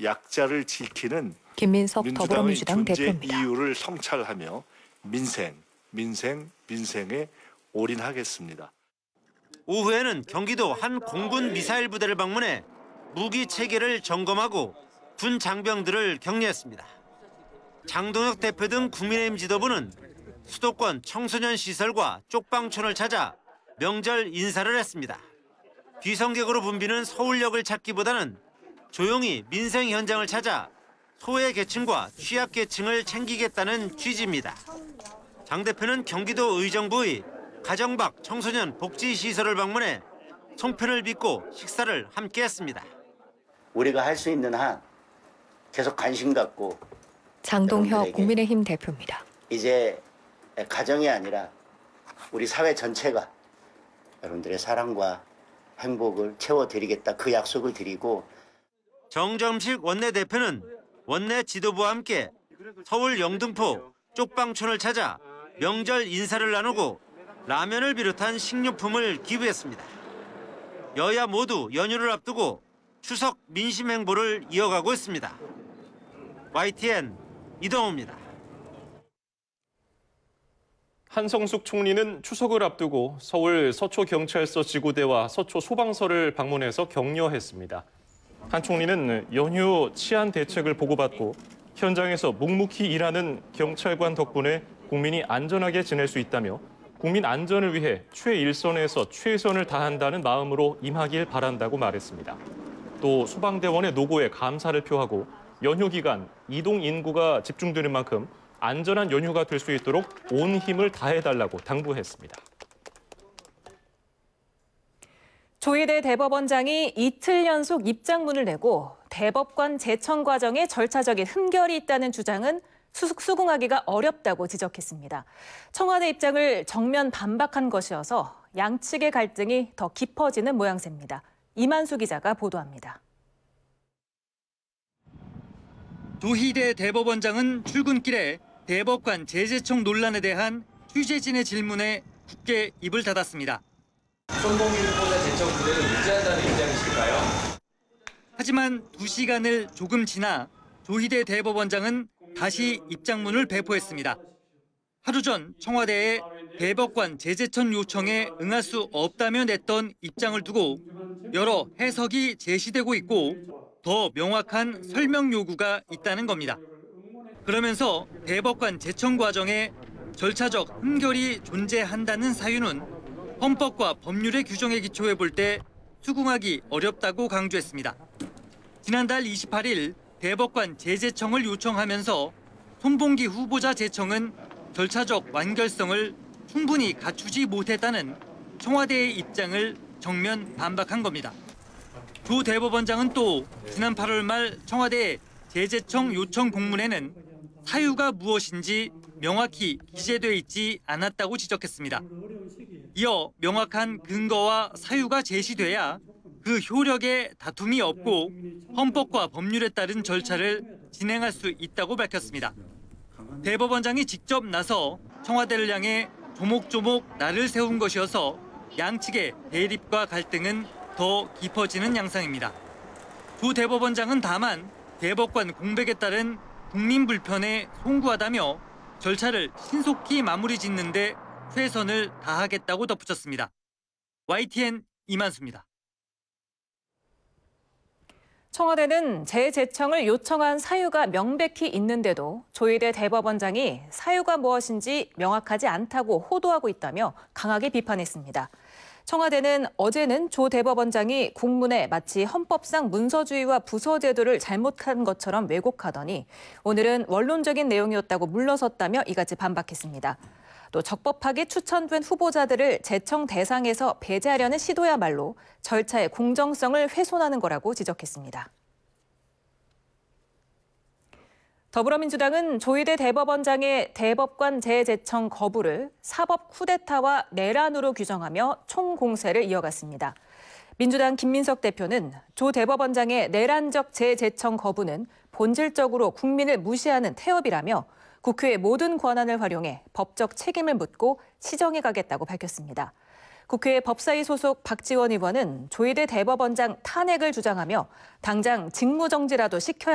약자를 지키는 김민석 민주당의 더불어민주당 존재 대표입니다. 이유를 성찰하며 민생에 올인하겠습니다. 오후에는 경기도 한 공군 미사일 부대를 방문해 무기 체계를 점검하고 군 장병들을 격려했습니다. 장동혁 대표 등 국민의힘 지도부는 수도권 청소년 시설과 쪽방촌을 찾아 명절 인사를 했습니다. 귀성객으로 붐비는 서울역을 찾기보다는 조용히 민생 현장을 찾아 소외계층과 취약계층을 챙기겠다는 취지입니다. 장 대표는 경기도 의정부의 가정박 청소년 복지시설을 방문해 송편을 빚고 식사를 함께했습니다. 우리가 할 수 있는 한 계속 관심 갖고 장동혁 국민의힘 대표입니다. 이제 가정이 아니라 우리 사회 전체가 여러분들의 사랑과 행복을 채워드리겠다 그 약속을 드리고 정점식 원내대표는 원내 지도부와 함께 서울 영등포 쪽방촌을 찾아 명절 인사를 나누고 라면을 비롯한 식료품을 기부했습니다. 여야 모두 연휴를 앞두고 추석 민심 행보를 이어가고 있습니다. YTN 이동호입니다. 한성숙 총리는 추석을 앞두고 서울 서초경찰서 지구대와 서초소방서를 방문해서 격려했습니다. 한 총리는 연휴 치안 대책을 보고받고 현장에서 묵묵히 일하는 경찰관 덕분에 국민이 안전하게 지낼 수 있다며 국민 안전을 위해 최일선에서 최선을 다한다는 마음으로 임하길 바란다고 말했습니다. 또 소방대원의 노고에 감사를 표하고 연휴 기간 이동 인구가 집중되는 만큼 안전한 연휴가 될 수 있도록 온 힘을 다해달라고 당부했습니다. 조희대 대법원장이 이틀 연속 입장문을 내고 대법관 제청 과정에 절차적인 흠결이 있다는 주장은 수긍하기가 어렵다고 지적했습니다. 청와대 입장을 정면 반박한 것이어서 양측의 갈등이 더 깊어지는 모양새입니다. 이만수 기자가 보도합니다. 조희대 대법원장은 출근길에 대법관 재제청 논란에 대한 취재진의 질문에 굳게 입을 닫았습니다. 손봉기 후보자 제청 부대를 유지한다는 입장이실까요? 하지만 2시간을 조금 지나 조희대 대법원장은 다시 입장문을 배포했습니다. 하루 전 청와대에 대법관 재제청 요청에 응할 수 없다며 냈던 입장을 두고 여러 해석이 제시되고 있고 더 명확한 설명 요구가 있다는 겁니다. 그러면서 대법관 제청 과정에 절차적 흠결이 존재한다는 사유는 헌법과 법률의 규정에 기초해 볼 때 수긍하기 어렵다고 강조했습니다. 지난달 28일 대법관 재제청을 요청하면서 손봉기 후보자 제청은 절차적 완결성을 충분히 갖추지 못했다는 청와대의 입장을 정면 반박한 겁니다. 조 대법원장은 또 지난 8월 말 청와대 재제청 요청 공문에는 사유가 무엇인지 명확히 기재돼 있지 않았다고 지적했습니다. 이어 명확한 근거와 사유가 제시돼야 그 효력에 다툼이 없고 헌법과 법률에 따른 절차를 진행할 수 있다고 밝혔습니다. 대법원장이 직접 나서 청와대를 향해 조목조목 날을 세운 것이어서 양측의 대립과 갈등은 더 깊어지는 양상입니다. 조 대법원장은 다만 대법관 공백에 따른 국민 불편에 송구하다며 절차를 신속히 마무리 짓는 데 최선을 다하겠다고 덧붙였습니다. YTN 이만수입니다. 청와대는 재제청을 요청한 사유가 명백히 있는데도 조희대 대법원장이 사유가 무엇인지 명확하지 않다고 호도하고 있다며 강하게 비판했습니다. 청와대는 어제는 조 대법원장이 국문에 마치 헌법상 문서주의와 부서제도를 잘못한 것처럼 왜곡하더니 오늘은 원론적인 내용이었다고 물러섰다며 이같이 반박했습니다. 또 적법하게 추천된 후보자들을 제청 대상에서 배제하려는 시도야말로 절차의 공정성을 훼손하는 거라고 지적했습니다. 더불어민주당은 조희대 대법원장의 대법관 재제청 거부를 사법 쿠데타와 내란으로 규정하며 총공세를 이어갔습니다. 민주당 김민석 대표는 조 대법원장의 내란적 재제청 거부는 본질적으로 국민을 무시하는 태업이라며 국회의 모든 권한을 활용해 법적 책임을 묻고 시정해 가겠다고 밝혔습니다. 국회 법사위 소속 박지원 의원은 조희대 대법원장 탄핵을 주장하며 당장 직무정지라도 시켜야